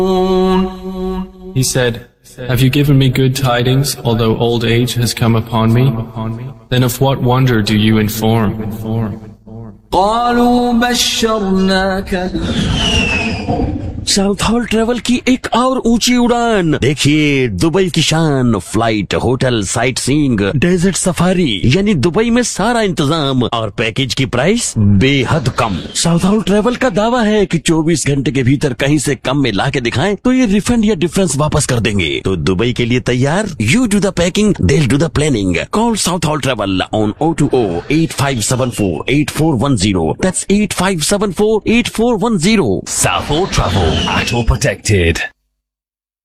He said, "Have you given me good tidings, although old age has come upon me? Then of what wonder do you inform?" قالوا بشرناك south hall travel की एक और ऊंची उड़ान। देखिए Dubai की शान, flight, hotel, sight seeing, desert safari, यानी Dubai में सारा इंतजाम और पैकेज की प्राइस बेहद कम। साउथ हॉल ट्रेवल का दावा है कि 24 घंटे के भीतर कहीं से कम में ला के दिखाएं तो ये रिफंड या डिफरेंस वापस कर देंगे। तो दुबई के लिए तैयार? You do the packing, they'll do the planning. Call South Hall Travel on 020-8574-8410. That's 8574-8410. South Hall Travel, at all protected.